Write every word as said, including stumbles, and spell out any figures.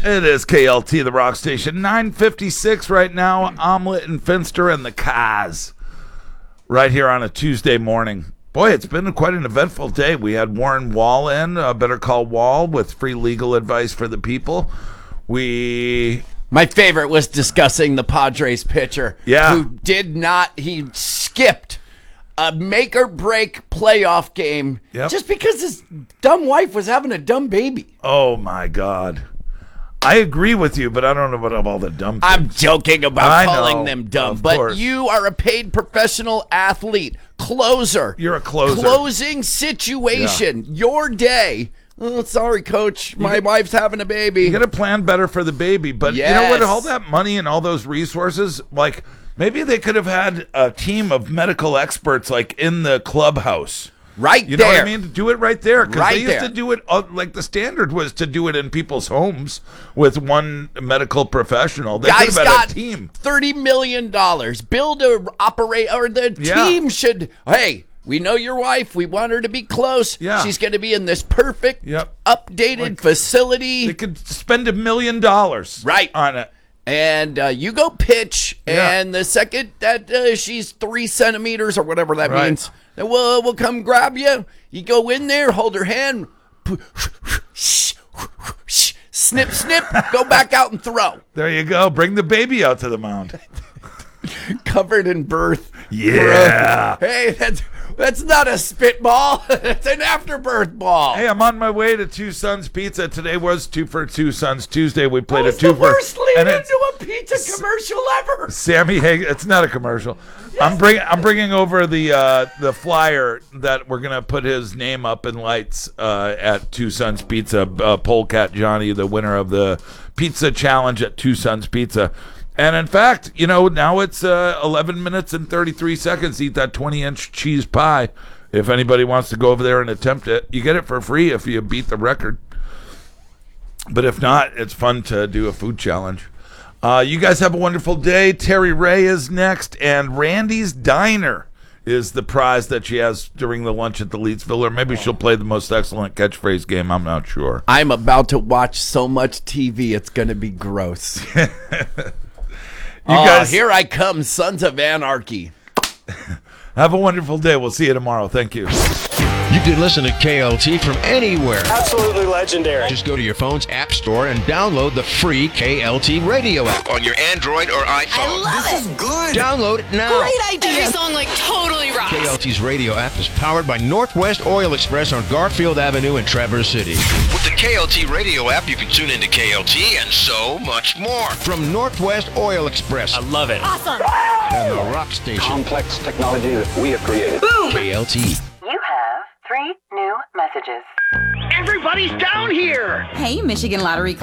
It is K L T, the rock station. nine fifty-six right now. Omelet and Finster and the Kaz. Right here on a Tuesday morning. Boy, it's been quite an eventful day. We had Warren Wall in, uh, Better Call Wall, with free legal advice for the people. We... My favorite was discussing the Padres pitcher. Yeah. Who did not, he skipped a make-or-break playoff game Yep. just because his dumb wife was having a dumb baby. Oh, my God. I agree with you, but I don't know about all the dumb things. I'm joking about I calling know, them dumb, of but course. you are a paid professional athlete, closer. You're a closer. Closing situation, your day. Oh, sorry, coach. My wife's having a baby. You got to plan better for the baby. But you know what? Yes. All that money and all those resources, like maybe they could have had a team of medical experts like in the clubhouse. Right You know there. what I mean? Do it right there. Because Right they used there. to do it, uh, like the standard was to do it in people's homes with one medical professional. They Guys could have got had a team. thirty million dollars. Build a operate, or the Yeah. team should, hey, we know your wife. We want her to be close. Yeah. She's going to be in this perfect, Yep. updated Like- facility. They could spend a million dollars Right. on it. And uh, you go pitch, Yeah. and the second that uh, she's three centimeters or whatever that Right. means, then we'll, we'll come grab you. You go in there, hold her hand, snip, snip, go back out and throw. There you go. Bring the baby out to the mound. Covered in birth. Yeah. Hey, that's that's not a spitball. It's an afterbirth ball. Hey, I'm on my way to Two Sons Pizza. Today was Two for Two Sons Tuesday. We played That was a two the for worst lead and it's into a pizza commercial ever. Sammy Hagar. It's not a commercial. I'm bringing I'm bringing over the uh, the flyer that we're gonna put his name up in lights uh, at Two Sons Pizza. Uh, Polecat Johnny, the winner of the pizza challenge at Two Sons Pizza. And in fact, you know, now it's uh, eleven minutes and thirty-three seconds to eat that twenty-inch cheese pie. If anybody wants to go over there and attempt it, you get it for free if you beat the record. But if not, it's fun to do a food challenge. Uh, you guys have a wonderful day. Terry Ray is next, and Randy's Diner is the prize that she has during the lunch at the Leedsville. Or maybe she'll play the most excellent catchphrase game. I'm not sure. I'm about to watch so much T V, it's going to be gross. You Oh, guys here I come, Sons of Anarchy. have a wonderful day. We'll see you tomorrow. Thank you. You can listen to K L T from anywhere. Absolutely legendary. Just go to your phone's app store and download the free K L T radio app on your Android or iPhone. This is good. Download it now. Great idea. Every song like totally rocks. K L T's radio app is powered by Northwest Oil Express on Garfield Avenue in Traverse City. With the K L T radio app, you can tune into K L T and so much more. From Northwest Oil Express I love it. Awesome. and the rock station. Complex technology that we have created. K L T. You have three new messages. Everybody's down here. Hey, Michigan Lottery